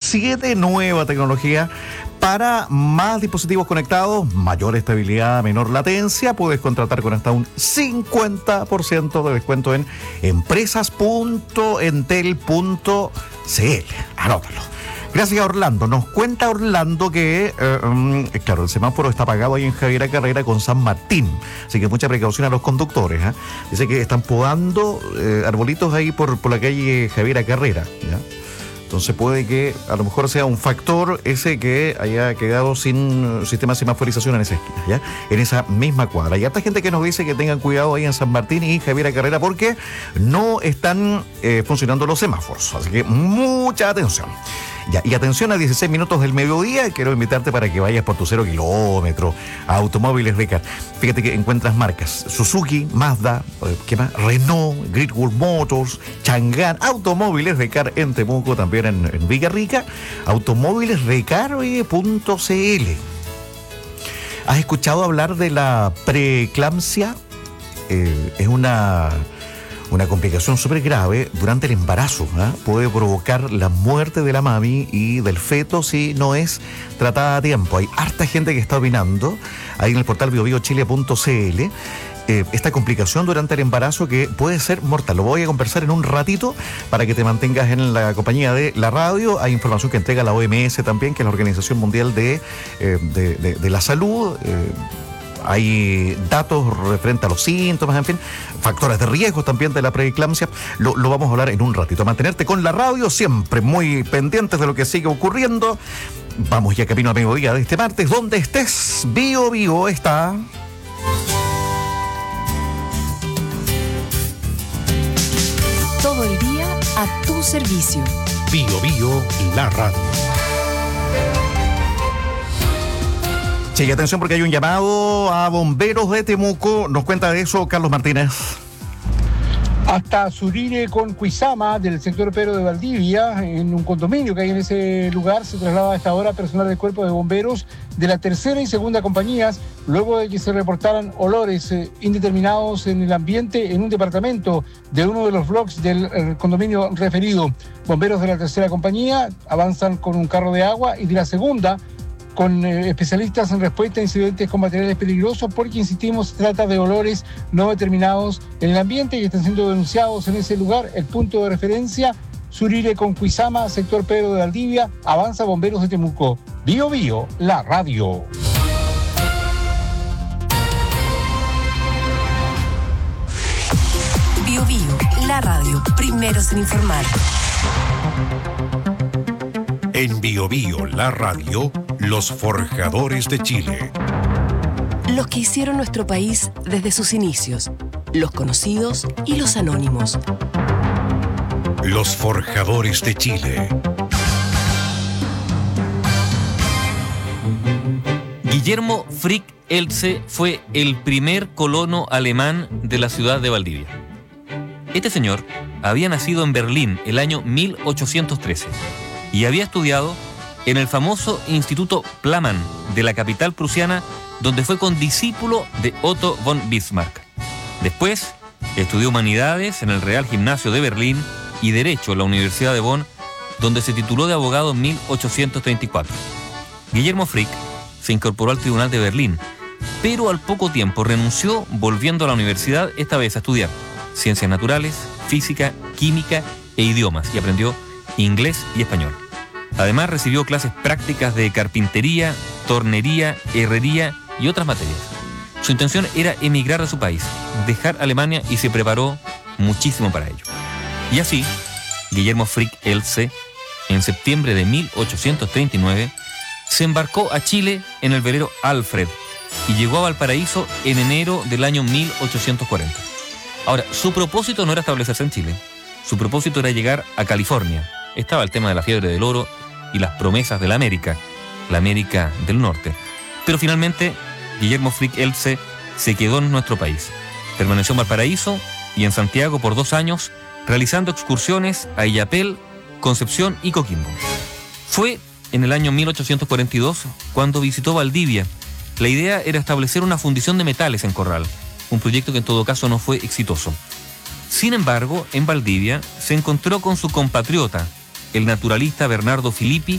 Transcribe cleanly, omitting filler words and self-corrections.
7, nueva tecnología para más dispositivos conectados, mayor estabilidad, menor latencia. Puedes contratar con hasta un 50% de descuento en empresas.entel.cl. Anótalo. Gracias a Orlando. Nos cuenta Orlando que, claro, el semáforo está apagado ahí en Javiera Carrera con San Martín. Así que mucha precaución a los conductores. Dice que están podando arbolitos ahí por la calle Javiera Carrera. ¿Ya? Entonces puede que a lo mejor sea un factor ese que haya quedado sin sistema de semaforización en esa esquina, ¿ya? En esa misma cuadra. Y harta gente que nos dice que tengan cuidado ahí en San Martín y Javiera Carrera porque no están funcionando los semáforos. Así que mucha atención. Ya, y atención, a 16 minutos del mediodía, quiero invitarte para que vayas por tu 0 kilómetro a Automóviles Recar. Fíjate que encuentras marcas Suzuki, Mazda, ¿qué más? Renault, Great Wall Motors, Chang'an, Automóviles Recar en Temuco, también en Villarrica, automóvilesrecar.cl. ¿Has escuchado hablar de la preeclampsia? Es una complicación súper grave durante el embarazo. Puede provocar la muerte de la mami y del feto si no es tratada a tiempo. Hay harta gente que está opinando ahí en el portal biobiochile.cl. Esta complicación durante el embarazo que puede ser mortal. Lo voy a conversar en un ratito para que te mantengas en la compañía de la radio. Hay información que entrega la OMS también, que es la Organización Mundial de la Salud. Hay datos referentes a los síntomas, en fin, factores de riesgo también de la preeclampsia. Lo vamos a hablar en un ratito. Mantenerte con la radio, siempre muy pendientes de lo que sigue ocurriendo. Vamos ya camino a mediodía de este martes. Donde estés, Bio Bio está. Todo el día a tu servicio. Bio Bio, la radio. Y atención porque hay un llamado a bomberos de Temuco. Nos cuenta de eso Carlos Martínez. Hasta Surire con Cuizama, del sector Pero de Valdivia, en un condominio que hay en ese lugar, se traslada a esta hora personal del cuerpo de bomberos de la tercera y segunda compañías, luego de que se reportaran olores indeterminados en el ambiente en un departamento de uno de los bloques del condominio referido. Bomberos de la tercera compañía avanzan con un carro de agua y de la segunda con especialistas en respuesta a incidentes con materiales peligrosos, porque, insistimos, se trata de olores no determinados en el ambiente y están siendo denunciados en ese lugar. El punto de referencia, Surire con Cuizama, sector Pedro de Valdivia, avanza bomberos de Temuco. Bio Bio, la radio. Bio Bio, la radio, primeros en informar. En Bio Bio, la radio, los forjadores de Chile. Los que hicieron nuestro país desde sus inicios, los conocidos y los anónimos. Los forjadores de Chile. Guillermo Frick Eltze fue el primer colono alemán de la ciudad de Valdivia. Este señor había nacido en Berlín el año 1813 y había estudiado en el famoso Instituto Plamann de la capital prusiana, donde fue condiscípulo de Otto von Bismarck. Después estudió Humanidades en el Real Gimnasio de Berlín y Derecho en la Universidad de Bonn, donde se tituló de abogado en 1834. Guillermo Frick se incorporó al Tribunal de Berlín, pero al poco tiempo renunció, volviendo a la universidad, esta vez a estudiar ciencias naturales, física, química e idiomas, y aprendió inglés y español. Además, recibió clases prácticas de carpintería, tornería, herrería y otras materias. Su intención era emigrar de su país, dejar Alemania, y se preparó muchísimo para ello. Y así, Guillermo Frick Eltze, en septiembre de 1839, se embarcó a Chile en el velero Alfred y llegó a Valparaíso en enero del año 1840. Ahora, su propósito no era establecerse en Chile. Su propósito era llegar a California. Estaba el tema de la fiebre del oro y las promesas de la América del Norte. Pero finalmente, Guillermo Frick Eltze se quedó en nuestro país. Permaneció en Valparaíso y en Santiago por 2 años, realizando excursiones a Illapel, Concepción y Coquimbo. Fue en el año 1842 cuando visitó Valdivia. La idea era establecer una fundición de metales en Corral, un proyecto que en todo caso no fue exitoso. Sin embargo, en Valdivia se encontró con su compatriota, el naturalista Bernardo Filippi,